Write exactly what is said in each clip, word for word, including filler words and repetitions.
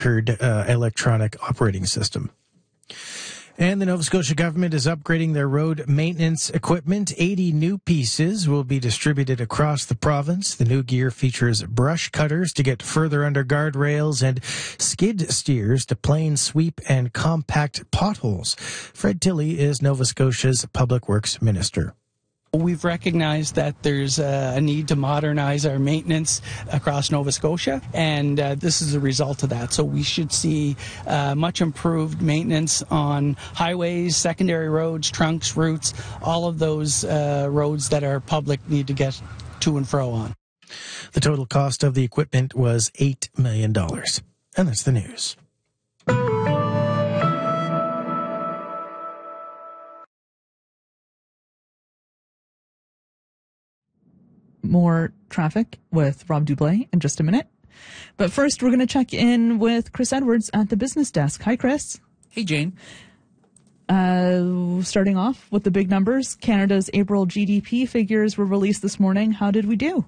uh, electronic operating system. And the Nova Scotia government is upgrading their road maintenance equipment. eighty new pieces will be distributed across the province. The new gear features brush cutters to get further under guardrails and skid steers to plane sweep and compact potholes. Fred Tilley is Nova Scotia's Public Works Minister. We've recognized that there's a need to modernize our maintenance across Nova Scotia, and uh, this is a result of that. So we should see uh, much improved maintenance on highways, secondary roads, trunks, routes, all of those uh, roads that our public need to get to and fro on. The total cost of the equipment was eight million dollars. And that's the news. More traffic with Rob Dublé in just a minute. But first, we're going to check in with Chris Edwards at the business desk. Hi, Chris. Hey, Jane. Uh, starting off with the big numbers, Canada's April G D P figures were released this morning. How did we do?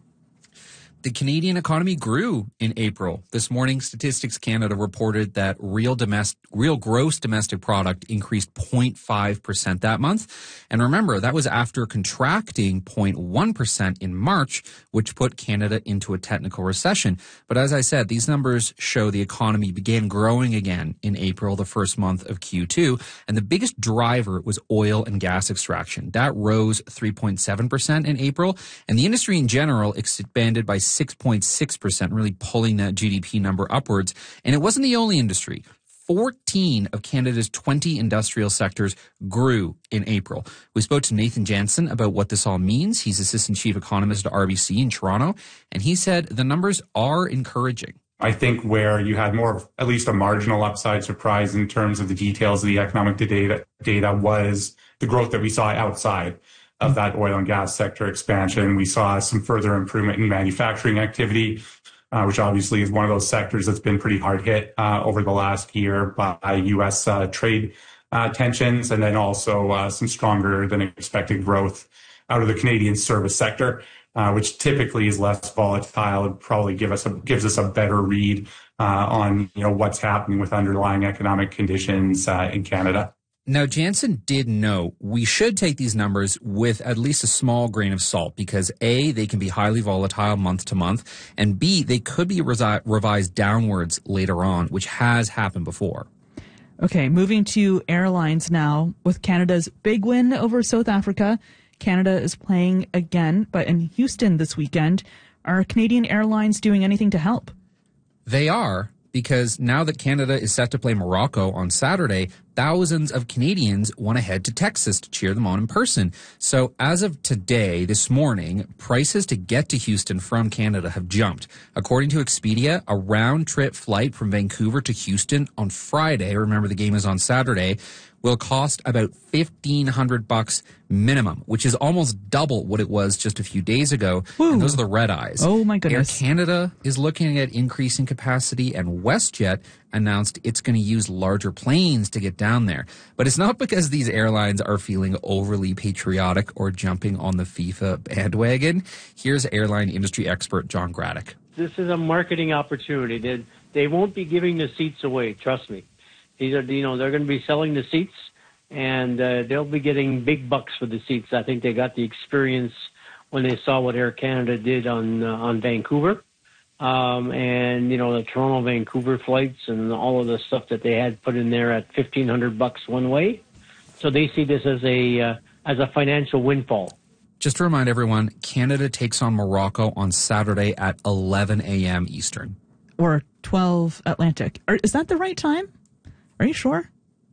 The Canadian economy grew in April. This morning, Statistics Canada reported that real domestic, real gross domestic product increased zero point five percent that month. And remember, that was after contracting zero point one percent in March, which put Canada into a technical recession. But as I said, these numbers show the economy began growing again in April, the first month of Q two. And the biggest driver was oil and gas extraction. That rose three point seven percent in April. And the industry in general expanded by six point six percent, really pulling that G D P number upwards. And it wasn't the only industry. fourteen of Canada's twenty industrial sectors grew in April. We spoke to Nathan Jansen about what this all means. He's Assistant Chief Economist at R B C in Toronto, and he said the numbers are encouraging. I think where you had more of at least a marginal upside surprise in terms of the details of the economic data, data was the growth that we saw outside of that oil and gas sector expansion. We saw some further improvement in manufacturing activity, uh, which obviously is one of those sectors that's been pretty hard hit uh, over the last year by U S uh, trade uh, tensions, and then also uh, some stronger than expected growth out of the Canadian service sector, uh, which typically is less volatile and probably give us a, gives us a better read uh, on you know what's happening with underlying economic conditions uh, in Canada. Now, Jansen did note we should take these numbers with at least a small grain of salt because A, they can be highly volatile month to month, and B, they could be resi- revised downwards later on, which has happened before. Okay, moving to airlines now. With Canada's big win over South Africa, Canada is playing again, but in Houston this weekend. Are Canadian airlines doing anything to help? They are. Because now that Canada is set to play Morocco on Saturday, thousands of Canadians want to head to Texas to cheer them on in person. So as of today, this morning, prices to get to Houston from Canada have jumped. According to Expedia, a round-trip flight from Vancouver to Houston on Friday, remember the game is on Saturday, will cost about fifteen hundred bucks minimum, which is almost double what it was just a few days ago. Woo. And those are the red eyes. Oh my goodness. Air Canada is looking at increasing capacity, and WestJet announced it's going to use larger planes to get down there. But it's not because these airlines are feeling overly patriotic or jumping on the FIFA bandwagon. Here's airline industry expert John Graddick. This is a marketing opportunity. They, they won't be giving the seats away, trust me. These are, you know, they're going to be selling the seats, and uh, they'll be getting big bucks for the seats. I think they got the experience when they saw what Air Canada did on uh, on Vancouver, um, and you know the Toronto Vancouver flights and all of the stuff that they had put in there at fifteen hundred bucks one way. So they see this as a uh, as a financial windfall. Just to remind everyone, Canada takes on Morocco on Saturday at eleven a.m. Eastern, or twelve Atlantic. Are, is that the right time? Are you sure?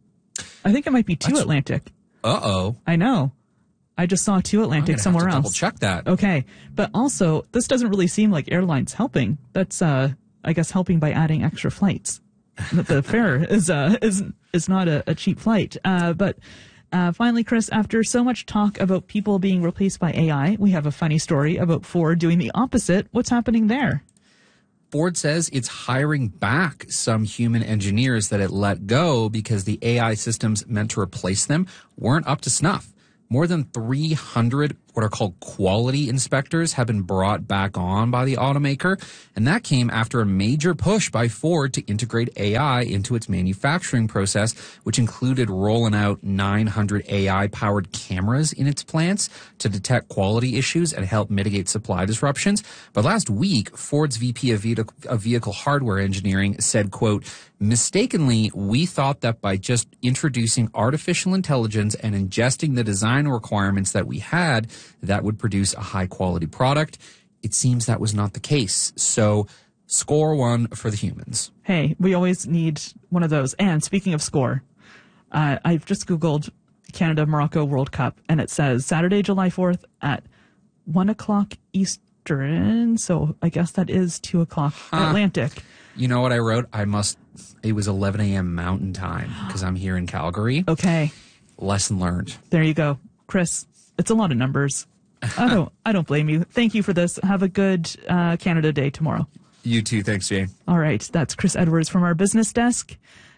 I think it might be two That's, Atlantic. Uh-oh. I know. I just saw two Atlantic somewhere have to else. Double check that. Okay. But also, this doesn't really seem like airlines helping. That's, uh, I guess, helping by adding extra flights. The fare is, uh, is, is not a, a cheap flight. Uh, but, uh, finally, Chris, after so much talk about people being replaced by A I, we have a funny story about Ford doing the opposite. What's happening there? Ford says it's hiring back some human engineers that it let go because the A I systems meant to replace them weren't up to snuff. More than three hundred what are called quality inspectors have been brought back on by the automaker. And that came after a major push by Ford to integrate A I into its manufacturing process, which included rolling out nine hundred A I-powered cameras in its plants to detect quality issues and help mitigate supply disruptions. But last week, Ford's V P of vehicle, of vehicle hardware engineering said, quote, mistakenly, we thought that by just introducing artificial intelligence and ingesting the design requirements that we had, that would produce a high-quality product. It seems that was not the case. So, score one for the humans. Hey, we always need one of those. And speaking of score, uh, I've just Googled Canada-Morocco World Cup, and it says Saturday, July fourth at one o'clock Eastern. So I guess that is two o'clock huh. Atlantic. You know what I wrote? I must, it was eleven a.m. Mountain Time because I'm here in Calgary. Okay. Lesson learned. There you go. Chris, it's a lot of numbers. I don't, I don't blame you. Thank you for this. Have a good uh, Canada Day tomorrow. You too. Thanks, Jane. All right. That's Chris Edwards from our business desk.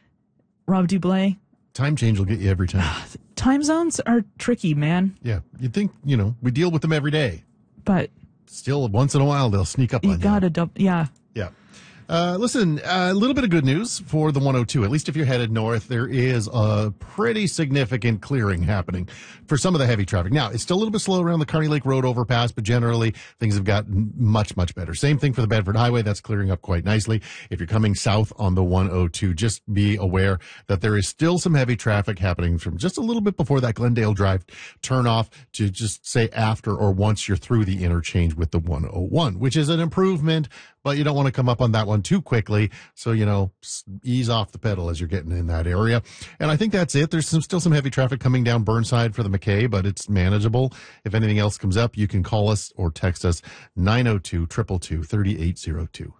Rob Dublé. Time change will get you every time. Time zones are tricky, man. Yeah. You'd think, you know, we deal with them every day. But still, once in a while, they'll sneak up you on you. Gotta dub- yeah. Yeah. Uh, listen, uh, a little bit of good news for the one oh two. At least if you're headed north, there is a pretty significant clearing happening for some of the heavy traffic. Now, it's still a little bit slow around the Kearney Lake Road overpass, but generally things have gotten much, much better. Same thing for the Bedford Highway. That's clearing up quite nicely. If you're coming south on the one oh two, just be aware that there is still some heavy traffic happening from just a little bit before that Glendale Drive turnoff to just say after or once you're through the interchange with the one oh one, which is an improvement, but you don't want to come up on that one too quickly. So, you know, ease off the pedal as you're getting in that area. And I think that's it. There's some, still some heavy traffic coming down Burnside for the McKay, but it's manageable. If anything else comes up, you can call us or text us nine oh two, two two two, three eight oh two.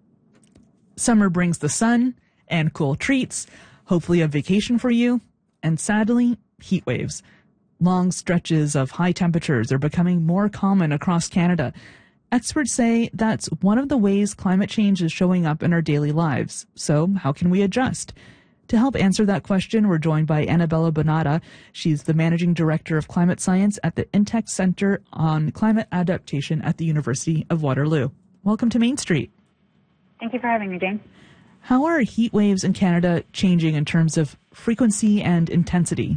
Summer brings the sun and cool treats, hopefully a vacation for you, and sadly, heat waves. Long stretches of high temperatures are becoming more common across Canada. Experts say that's one of the ways climate change is showing up in our daily lives. So how can we adjust? To help answer that question, we're joined by Annabella Bonata. She's the Managing Director of Climate Science at the Intex Center on Climate Adaptation at the University of Waterloo. Welcome to Main Street. Thank you for having me, Jane. How are heat waves in Canada changing in terms of frequency and intensity?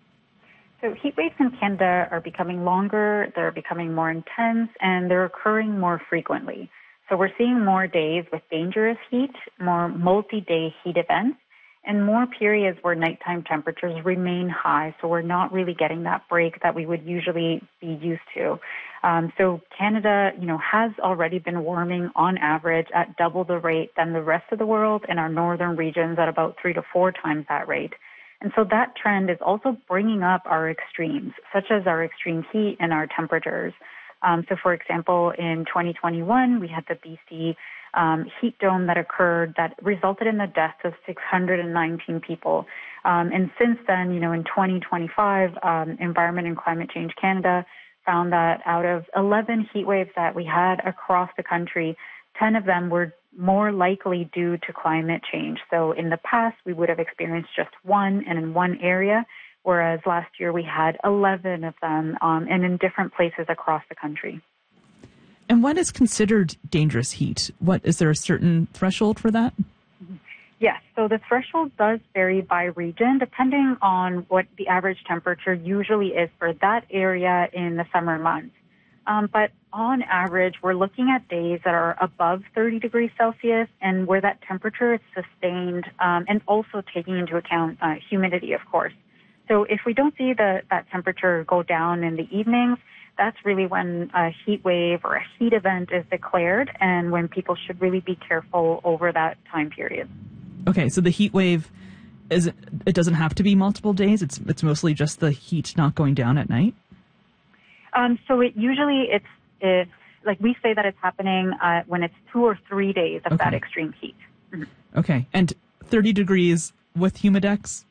So heat waves in Canada are becoming longer, they're becoming more intense, and they're occurring more frequently. So we're seeing more days with dangerous heat, more multi-day heat events, and more periods where nighttime temperatures remain high. So we're not really getting that break that we would usually be used to. Um, so Canada, you know, has already been warming on average at double the rate than the rest of the world, and our northern regions at about three to four times that rate. And so that trend is also bringing up our extremes, such as our extreme heat and our temperatures. Um, so, for example, in twenty twenty-one, we had the B C um, heat dome that occurred that resulted in the deaths of six hundred nineteen people. Um, and since then, you know, in twenty twenty-five, um, Environment and Climate Change Canada found that out of eleven heat waves that we had across the country, ten of them were more likely due to climate change. So in the past, we would have experienced just one and in one area, whereas last year we had eleven of them um, and in different places across the country. And what is considered dangerous heat? What is there a certain threshold for that? Yes, so the threshold does vary by region depending on what the average temperature usually is for that area in the summer months. Um, but on average, we're looking at days that are above thirty degrees Celsius and where that temperature is sustained um, and also taking into account uh, humidity, of course. So if we don't see the, that temperature go down in the evenings, that's really when a heat wave or a heat event is declared and when people should really be careful over that time period. Okay, so the heat wave, is it, it doesn't have to be multiple days? It's it's mostly just the heat not going down at night? Um, so it usually it's, it's like we say that it's happening uh, when it's two or three days of okay. that extreme heat. Mm-hmm. Okay, and thirty degrees with humidex,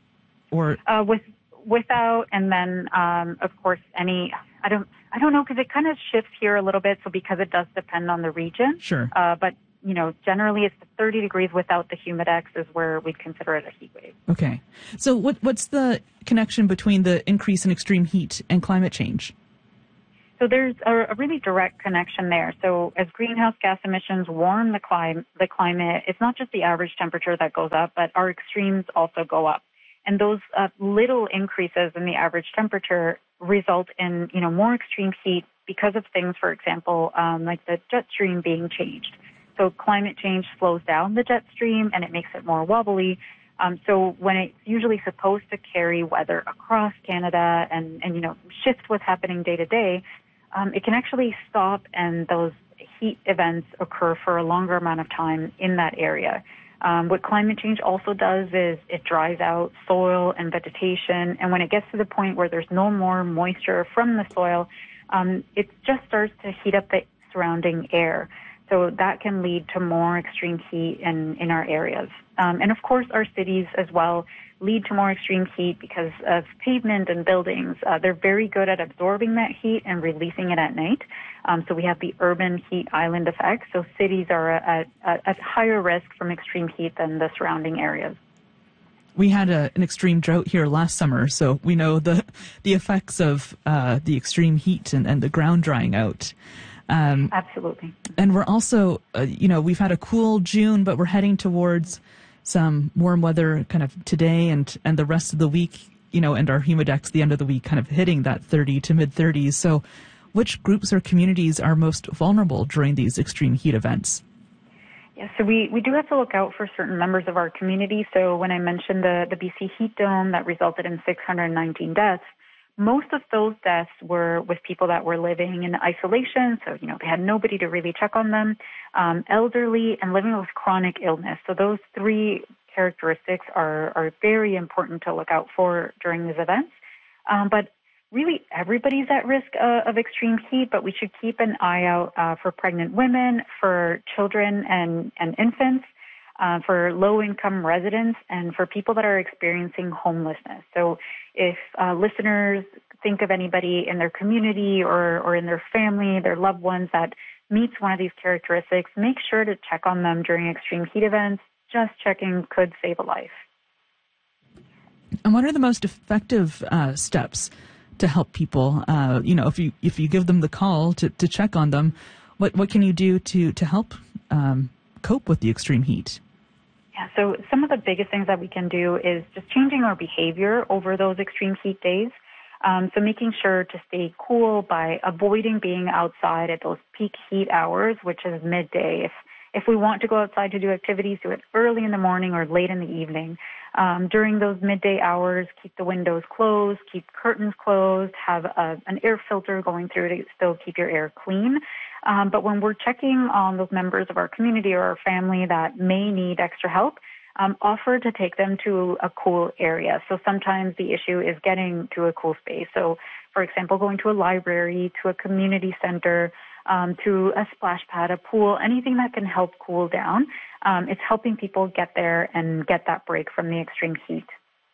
or uh, with without, and then um, of course any. I don't I don't know because it kind of shifts here a little bit. So because it does depend on the region. Sure. Uh, but you know, generally it's the thirty degrees without the humidex is where we'd consider it a heat wave. Okay. So what what's the connection between the increase in extreme heat and climate change? So there's a, a really direct connection there. So as greenhouse gas emissions warm the, clim- the climate, it's not just the average temperature that goes up, but our extremes also go up. And those uh, little increases in the average temperature result in, you know, more extreme heat because of things, for example, um, like the jet stream being changed. So climate change slows down the jet stream and it makes it more wobbly. Um, so when it's usually supposed to carry weather across Canada and, and you know, shift what's happening day to day, um, it can actually stop and those heat events occur for a longer amount of time in that area. Um, what climate change also does is it dries out soil and vegetation, and when it gets to the point where there's no more moisture from the soil, um, it just starts to heat up the surrounding air. So that can lead to more extreme heat in, in our areas. Um, and of course, our cities as well lead to more extreme heat because of pavement and buildings. Uh, they're very good at absorbing that heat and releasing it at night. Um, so we have the urban heat island effect. So cities are at, at, at higher risk from extreme heat than the surrounding areas. We had a, an extreme drought here last summer, so we know the the effects of uh, the extreme heat and, and the ground drying out. Um, Absolutely. And we're also, uh, you know, we've had a cool June, but we're heading towards some warm weather kind of today and, and the rest of the week, you know, and our humidex the end of the week kind of hitting that thirty to mid thirties. So which groups or communities are most vulnerable during these extreme heat events? Yeah, so we, we do have to look out for certain members of our community. So when I mentioned the, the B C heat dome that resulted in six hundred nineteen deaths, most of those deaths were with people that were living in isolation. So, you know, they had nobody to really check on them, um, elderly, and living with chronic illness. So those three characteristics are, are very important to look out for during these events. Um, but really, everybody's at risk uh, of extreme heat, but we should keep an eye out uh, for pregnant women, for children and, and infants, Uh, for low-income residents, and for people that are experiencing homelessness. So if uh, listeners think of anybody in their community or, or in their family, their loved ones that meets one of these characteristics, make sure to check on them during extreme heat events. Just checking could save a life. And what are the most effective uh, steps to help people? Uh, you know, if you if you give them the call to, to check on them, what, what can you do to, to help um, cope with the extreme heat? Yeah, so some of the biggest things that we can do is just changing our behavior over those extreme heat days. Um, so making sure to stay cool by avoiding being outside at those peak heat hours, which is midday. If if we want to go outside to do activities, do it early in the morning or late in the evening. Um, during those midday hours, keep the windows closed, keep curtains closed, have a, an air filter going through to still keep your air clean. Um, but when we're checking on those members of our community or our family that may need extra help, um, offer to take them to a cool area. So sometimes the issue is getting to a cool space. So, for example, going to a library, to a community center, um, to a splash pad, a pool, anything that can help cool down. Um, it's helping people get there and get that break from the extreme heat.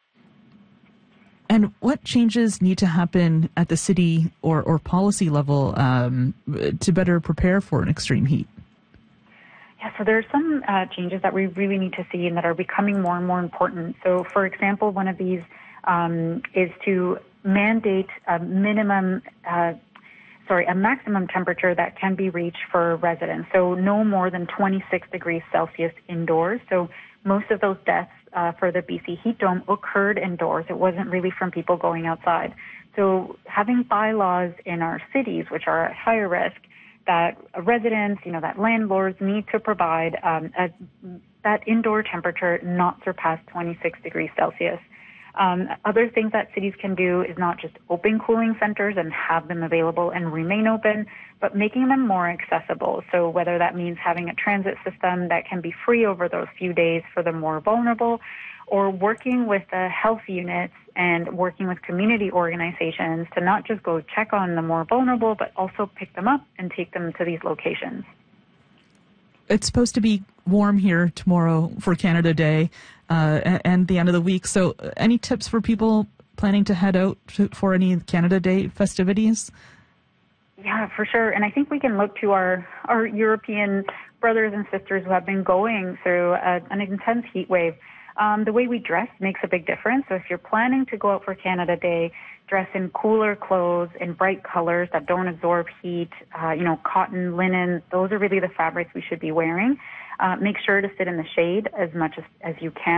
And what changes need to happen at the city or, or policy level um, to better prepare for an extreme heat? Yeah, so there are some uh, changes that we really need to see and that are becoming more and more important. So, for example, one of these um, is to mandate a minimum, uh, sorry, a maximum temperature that can be reached for residents. So no more than twenty-six degrees Celsius indoors. So most of those deaths uh, for the B C heat dome occurred indoors. It wasn't really from people going outside. So having bylaws in our cities, which are at higher risk, that residents, you know, that landlords need to provide um, a, that indoor temperature not surpass twenty-six degrees Celsius. Um, other things that cities can do is not just open cooling centers and have them available and remain open, but making them more accessible. So whether that means having a transit system that can be free over those few days for the more vulnerable, or working with the health units and working with community organizations to not just go check on the more vulnerable, but also pick them up and take them to these locations. It's supposed to be warm here tomorrow for Canada Day uh, and the end of the week. So any tips for people planning to head out to, for any Canada Day festivities? Yeah, for sure. And I think we can look to our, our European brothers and sisters who have been going through a, an intense heat wave, um, the way we dress makes a big difference. So if you're planning to go out for Canada Day, dress in cooler clothes, in bright colors that don't absorb heat, uh, you know, cotton, linen. Those are really the fabrics we should be wearing. Uh, make sure to sit in the shade as much as, as you can.